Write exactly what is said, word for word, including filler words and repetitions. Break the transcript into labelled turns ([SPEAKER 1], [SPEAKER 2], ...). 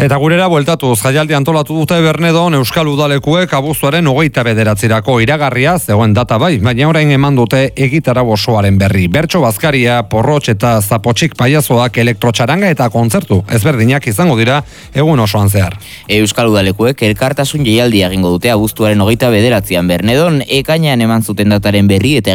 [SPEAKER 1] Eta gurera bueltatuz, jaialdi antolatu dute Bernedon Euskal Udalekuek abuztuaren hogeita bederatzirako iragarria zegoen data bai, baina orain eman dute egitarau osoaren berri. Bertso bazkaria, porrotx eta zapotxik paiazoak, elektrotxaranga eta kontzertu ezberdinak izango dira egun osoan zehar.
[SPEAKER 2] Euskal Udalekuek elkartasun jaialdia egingo dute abuztuaren hogeita bederatzian Bernedon, ekainean eman zuten dataren berri eta